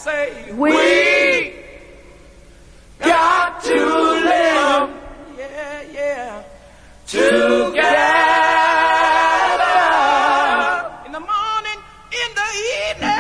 say we got to live, yeah, yeah, together. In the morning, in the evening.